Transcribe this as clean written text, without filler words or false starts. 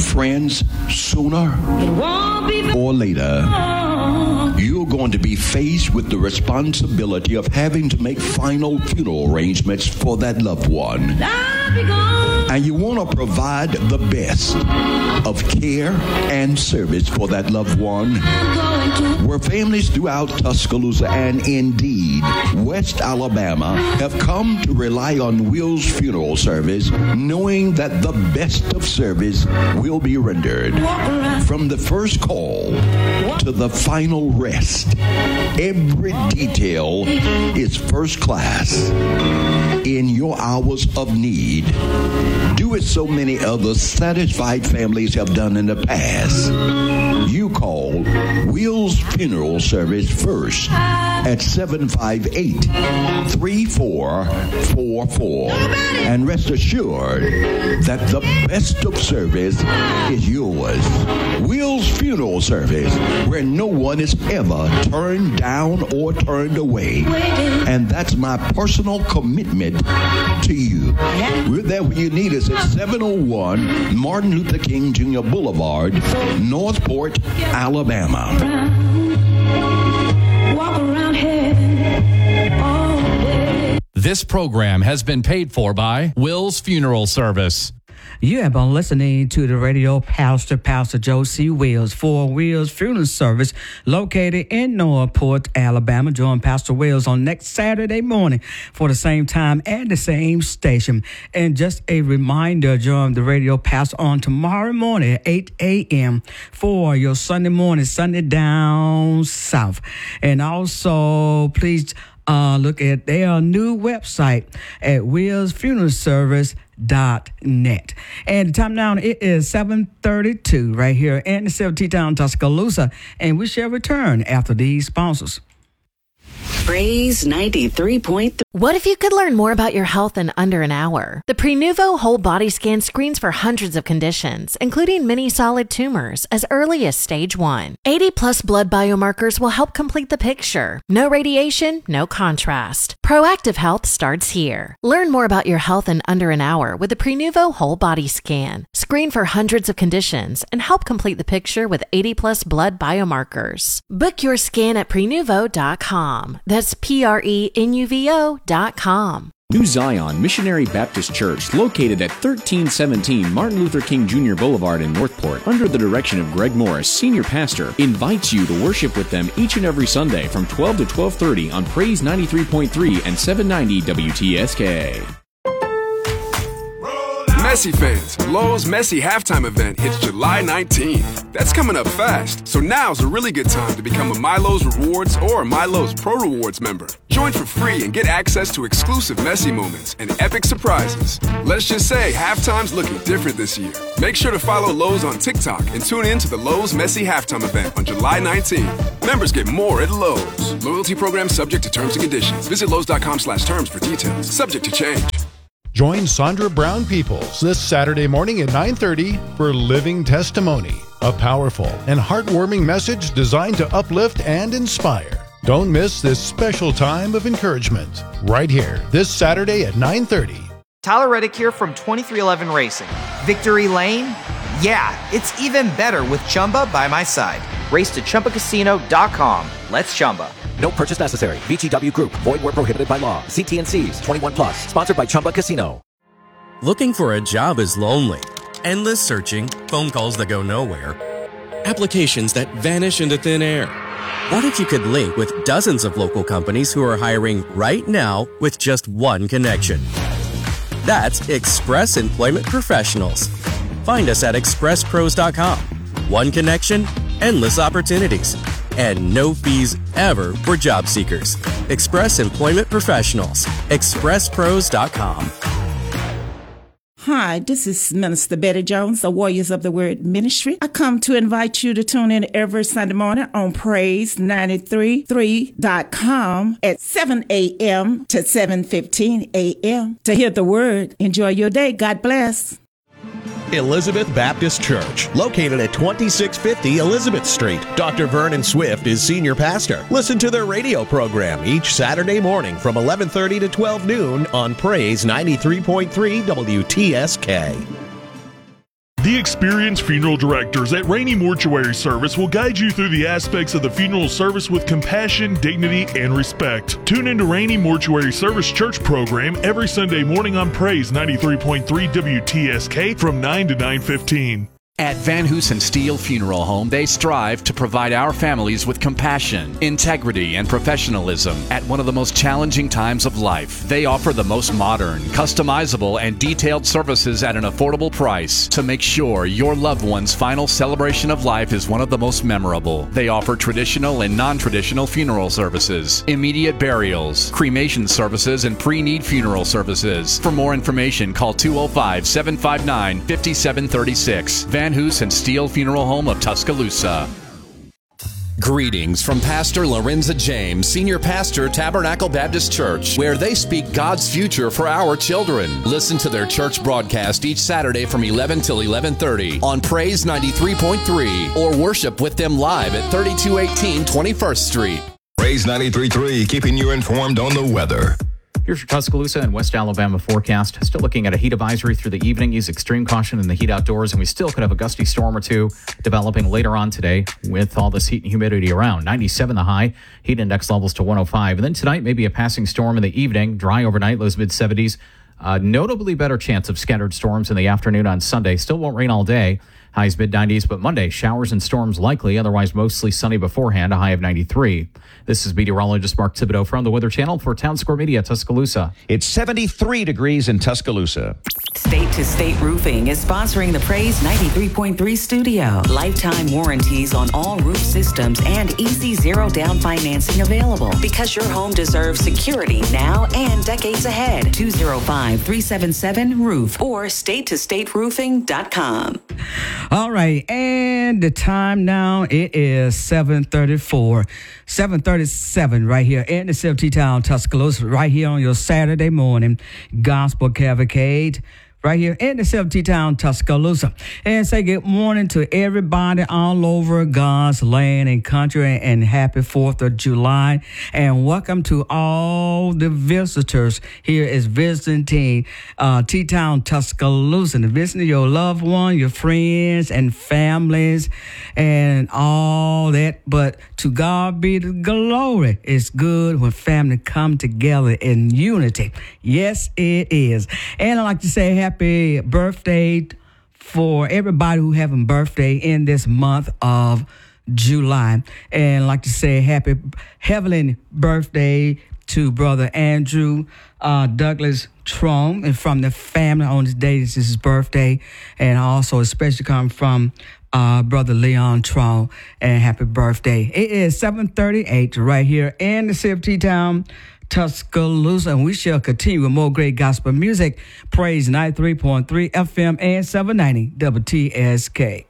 friends, sooner or later, you're going to be faced with the responsibility of having to make final funeral arrangements for that loved one. And you want to provide the best of care and service for that loved one. Where families throughout Tuscaloosa and indeed West Alabama have come to rely on Will's Funeral Service, knowing that the best of service will be rendered. From the first call to the final rest, every detail is first class. In your hours of need, do as so many other satisfied families have done in the past. You call Will's Funeral Service first at 758-3444. And rest assured that the best of service is yours. Will's Funeral Service, where no one is ever turned down or turned away. And that's my personal commitment to you. We're there when you need us at 701 Martin Luther King Jr. Boulevard, Northport, Alabama. Walk around heaven all day. This program has been paid for by Will's Funeral Service. You have been listening to the radio Pastor Joe C. Wills for Will's Funeral Service located in Northport, Alabama. Join Pastor Wills on next Saturday morning for the same time and the same station. And just a reminder, join the radio pastor on tomorrow morning at 8 a.m. for your Sunday morning, Sunday Down South. And also, please look at their new website at willsfuneralservice.net. And the time now, it is 7:32 right here in the city town, Tuscaloosa. And we shall return after these sponsors. Praise 93.3. What if you could learn more about your health in under an hour? The Prenuvo Whole Body Scan screens for hundreds of conditions, including many solid tumors, as early as stage 1. 80-plus blood biomarkers will help complete the picture. No radiation, no contrast. Proactive health starts here. Learn more about your health in under an hour with the Prenuvo Whole Body Scan. Screen for hundreds of conditions and help complete the picture with 80-plus blood biomarkers. Book your scan at Prenuvo.com. That's Prenuvo.com. New Zion Missionary Baptist Church, located at 1317 Martin Luther King Jr. Boulevard in Northport, under the direction of Greg Morris, Senior Pastor, invites you to worship with them each and every Sunday from 12 to 12:30 on Praise 93.3 and 790 WTSK. Messi fans, Lowe's Messi halftime event hits July 19th. That's coming up fast, so now's a really good time to become a MyLowe's Rewards or a MyLowe's Pro Rewards member. Join for free and get access to exclusive Messi moments and epic surprises. Let's just say halftime's looking different this year. Make sure to follow Lowe's on TikTok and tune in to the Lowe's Messi halftime event on July 19th. Members get more at Lowe's. Loyalty program subject to terms and conditions. Visit Lowe's.com/terms for details. Subject to change. Join Sandra Brown Peoples this Saturday morning at 9:30 for Living Testimony, a powerful and heartwarming message designed to uplift and inspire. Don't miss this special time of encouragement right here this Saturday at 9:30. Tyler Reddick here from 2311 Racing. Victory Lane? Yeah, it's even better with Chumba by my side. Race to ChumbaCasino.com. Let's Chumba. No purchase necessary. VGW Group. Void where prohibited by law. See T&Cs. 21 plus. Sponsored by Chumba Casino. Looking for a job is lonely. Endless searching. Phone calls that go nowhere. Applications that vanish into thin air. What if you could link with dozens of local companies who are hiring right now with just one connection? That's Express Employment Professionals. Find us at expresspros.com. One connection, endless opportunities, and no fees ever for job seekers. Express Employment Professionals. expresspros.com. Hi, this is Minister Betty Jones, the Warriors of the Word Ministry. I come to invite you to tune in every Sunday morning on Praise933.com at 7 a.m. to 7:15 a.m. to hear the Word. Enjoy your day. God bless. Elizabeth Baptist Church, located at 2650 Elizabeth Street. Dr. Vernon Swift is senior pastor. Listen to their radio program each Saturday morning from 11:30 to 12 noon on Praise 93.3 WTSK. The experienced funeral directors at Rainey Mortuary Service will guide you through the aspects of the funeral service with compassion, dignity, and respect. Tune into Rainey Mortuary Service Church program every Sunday morning on Praise 93.3 WTSK from 9 to 9:15. At Van Hoosen Steel Funeral Home, they strive to provide our families with compassion, integrity, and professionalism at one of the most challenging times of life. They offer the most modern, customizable, and detailed services at an affordable price to make sure your loved one's final celebration of life is one of the most memorable. They offer traditional and non-traditional funeral services, immediate burials, cremation services, and pre-need funeral services. For more information, call 205-759-5736. Van Hoosen Steel Funeral Home of Tuscaloosa. Greetings from Pastor Lorenza James, Senior Pastor, Tabernacle Baptist Church, where they speak God's future for our children. Listen to their church broadcast each Saturday from 11 till 11:30 on Praise 93.3 or worship with them live at 3218 21st Street. Praise 93.3, keeping you informed on the weather. Here's your Tuscaloosa and West Alabama forecast. Still looking at a heat advisory through the evening. Use extreme caution in the heat outdoors, and we still could have a gusty storm or two developing later on today with all this heat and humidity around. 97 the high, heat index levels to 105. And then tonight, maybe a passing storm in the evening. Dry overnight, lows mid-70s. Notably better chance of scattered storms in the afternoon on Sunday. Still won't rain all day. Highs mid-90s, but Monday, showers and storms likely. Otherwise, mostly sunny beforehand, a high of 93. This is meteorologist Mark Thibodeau from the Weather Channel for Town Square Media, Tuscaloosa. It's 73 degrees in Tuscaloosa. State to State Roofing is sponsoring the Praise 93.3 studio. Lifetime warranties on all roof systems and easy zero down financing available. Because your home deserves security now and decades ahead. 205-377-ROOF or statetostateroofing.com. All right, and the time now, it is 7:34. 7:37 right here in the city of Town, Tuscaloosa, right here on your Saturday morning gospel cavalcade. Right here in the city of Town, Tuscaloosa. And say good morning to everybody all over God's land and country, and happy 4th of July. And welcome to all the visitors. Here is visiting T-Town, Tuscaloosa, and visiting your loved one, your friends and families and all that. But to God be the glory. It's good when family come together in unity. Yes, it is. And I'd like to say happy birthday for everybody who having birthday in this month of July. And I'd like to say happy heavenly birthday to Brother Andrew Douglas Trome, and from the family on this day. This is his birthday. And also especially come from Brother Leon Trome, and happy birthday. It is 7:38 right here in the city of T-Town, Tuscaloosa, and we shall continue with more great gospel music. Praise 93.3 FM and 790 WTSK.